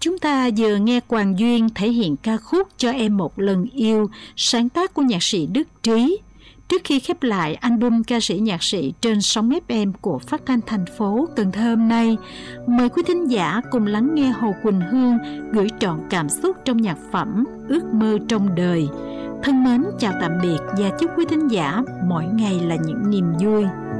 Chúng ta vừa nghe Quang Duyên thể hiện ca khúc Cho Em Một Lần Yêu, sáng tác của nhạc sĩ Đức Trí. Trước khi khép lại album ca sĩ nhạc sĩ trên sóng FM của Phát thanh thành phố Cần Thơ hôm nay, mời quý thính giả cùng lắng nghe Hồ Quỳnh Hương gửi trọn cảm xúc trong nhạc phẩm Ước Mơ Trong Đời. Thân mến chào tạm biệt và chúc quý thính giả mỗi ngày là những niềm vui.